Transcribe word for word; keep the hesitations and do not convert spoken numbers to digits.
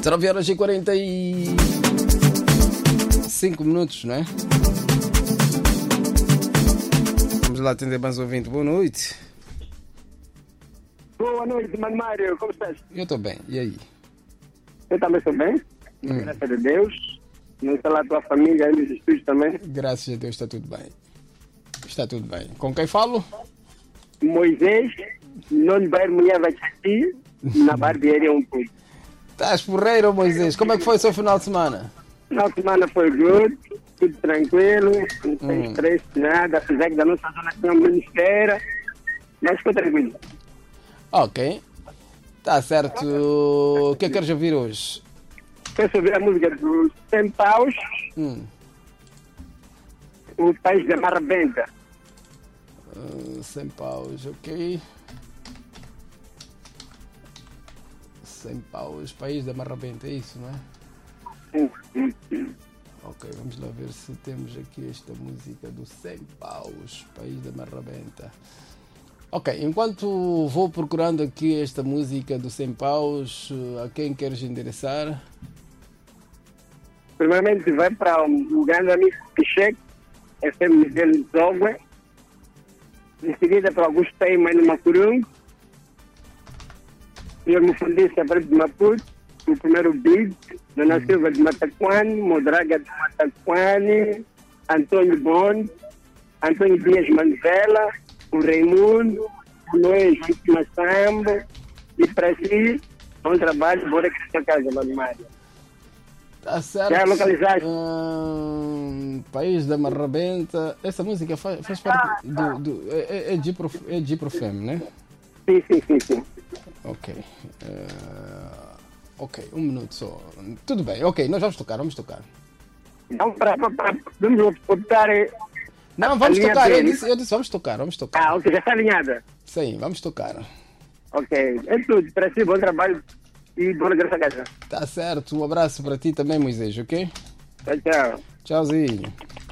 dezenove horas e quarenta e cinco minutos, não é? Vamos lá atender mais um ouvinte. Boa noite. Boa noite, Mano Mário. Como estás? Eu estou bem. E aí? Eu também estou bem. Hum. Graças a Deus. Não está lá a tua família aí nos estúdios também? Graças a Deus está tudo bem. Está tudo bem. Com quem falo? Moisés, não vai mulher vai aqui na barbearia um pouco. Estás porreiro, Moisés. Como é que foi o seu final de semana? Final de semana foi good, tudo tranquilo, não tem hum. estresse, nada, apesar que da nossa zona tinha uma ministéria, mas ficou tranquilo. Ok. Está certo. O que é que queres ouvir hoje? Quero ouvir a música dos cem paus, hum. o País da Marrabenta. Uh, cem paus, ok. cem paus, País da Marrabenta, é isso, não é? Sim, sim, sim. Ok, vamos lá ver se temos aqui esta música do cem paus, País da Marrabenta. Ok, enquanto vou procurando aqui esta música do cem paus, a quem queres endereçar? Primeiramente vai para o grande amigo Pichek, F M Miguel Zogwe. Em seguida para Augusto Teima no Macurungu. Eu me fundei a partir de Maputo, o primeiro bid, Dona hum. Silva de Mataquane, Modraga de Mataquane, Antônio Bond, Antônio Dias Manzela, o Raimundo, o Noé Vítima Sambo, e para si, bom trabalho, bora que sua casa, Mano Mário. Tá certo. Já localizaste? Hum, País da Marrabenta. Essa música faz, faz parte do. do é, é, de prof, é de Profem, né? Sim, sim, sim, sim. Ok. Uh, ok, um minuto só. Tudo bem, ok, nós vamos tocar, vamos tocar. Então, para, para, para, vamos botar. Não, vamos tocar. Eu disse, eu disse, vamos tocar, vamos tocar. Ah, ok, já está alinhada. Sim, vamos tocar. Ok, é tudo. Para si, bom trabalho. E boa graça a casa. Tá certo, um abraço para ti também, Moisés, ok? Tchau, tchau. Tchauzinho.